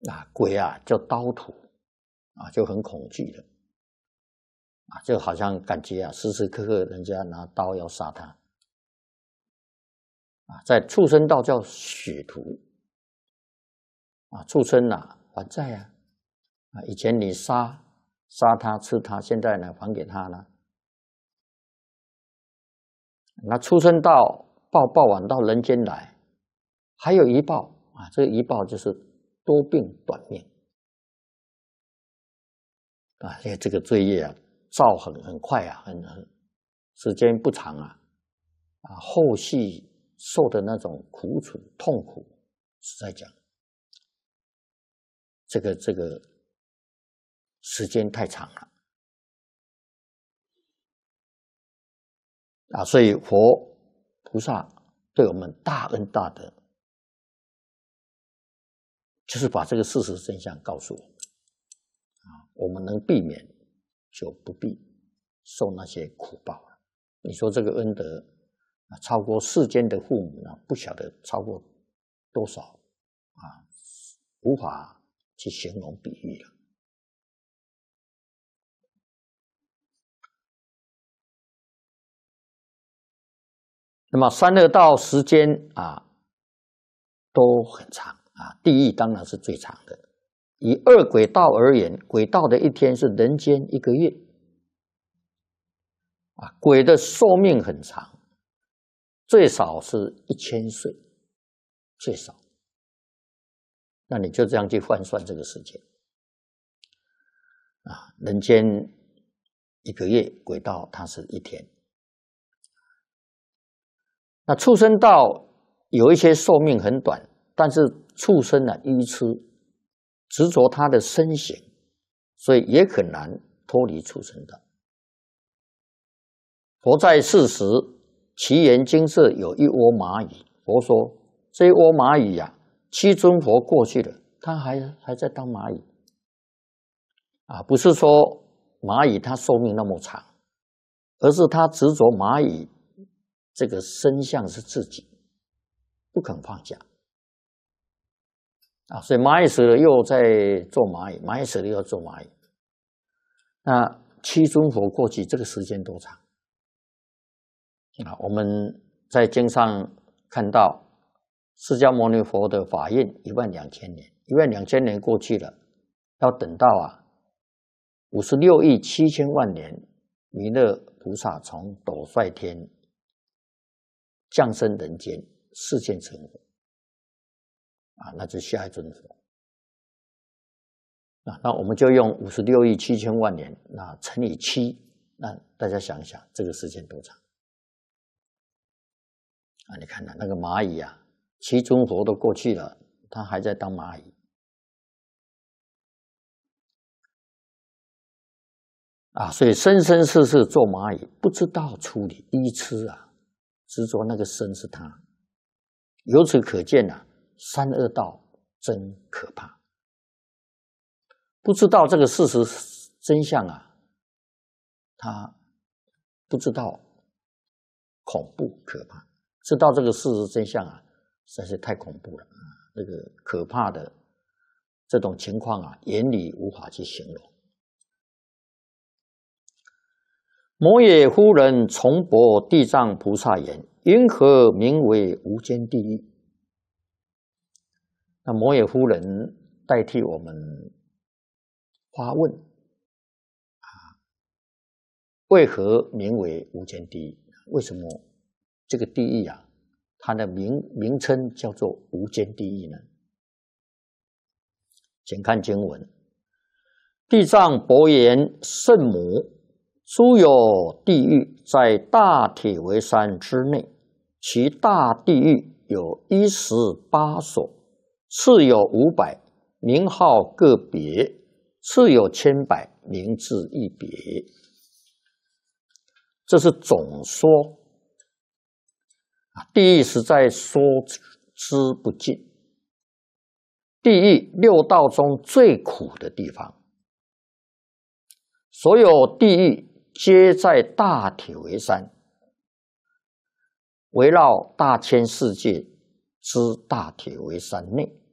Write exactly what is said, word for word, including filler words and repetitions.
啊，鬼啊叫刀徒啊，就很恐惧的啊，就好像感觉啊，时时刻刻人家拿刀要杀他啊。在畜生道叫血徒啊，畜生啊还债啊啊，以前你杀杀他吃他，现在呢还给他了。那畜生道报报完到人间来，还有一报啊，这个一报就是多病短命啊，因为这个罪业啊，造很很快啊，很很时间不长啊，啊，后续受的那种苦楚痛苦，实在讲，这个这个时间太长了啊，所以佛菩萨对我们大恩大德，就是把这个事实真相告诉我们啊，我们能避免，就不必受那些苦报了。你说这个恩德啊，超过世间的父母呢，不晓得超过多少啊，无法去形容比喻了。那么三恶道时间啊都很长啊，地狱当然是最长的。以恶鬼道而言，鬼道的一天是人间一个月啊，鬼的寿命很长，最少是一千岁，最少。那你就这样去换算这个时间啊，人间一个月，鬼道它是一天。那畜生道有一些寿命很短，但是畜生啊愚痴，执着他的身形，所以也很难脱离畜生道。佛在世时，祇园精舍有一窝蚂蚁，佛说这一窝蚂蚁呀、啊，七尊佛过去了，他还还在当蚂蚁啊，不是说蚂蚁它寿命那么长，而是他执着蚂蚁这个身相是自己，不肯放下啊，所以蚂蚁死了又在做蚂蚁，蚂蚁死了又做蚂蚁。那七尊佛过去这个时间多长啊？我们在经上看到，释迦牟尼佛的法印一万两千年，一万两千年过去了，要等到啊五十六亿七千万年，弥勒菩萨从斗率天降生人间，示现成佛啊，那就是下一尊佛啊。那我们就用五十六亿七千万年，那乘以七，那大家想一想，这个时间多长啊？你看看那个蚂蚁啊，七尊佛都过去了，它还在当蚂蚁啊，所以生生世世做蚂蚁，不知道处理愚痴啊，执着那个身是他。由此可见啊，三恶道真可怕。不知道这个事实真相啊，他不知道恐怖可怕；知道这个事实真相啊，实在是太恐怖了啊！那个可怕的这种情况啊，言语无法去形容。摩耶夫人重驳地藏菩萨言：“云何名为无间地狱？”那摩耶夫人代替我们发问啊，为何名为无间地狱？为什么这个地狱啊，它的名名称叫做无间地狱呢？请看经文：地藏伯言圣母，诸有地狱在大铁围山之内，其大地狱有一十八所，次有五百，名号各别；次有千百，名字一别。这是总说啊，地狱实在说之不尽。地狱六道中最苦的地方，所有地狱皆在大铁围山，围绕大千世界之大铁围山内。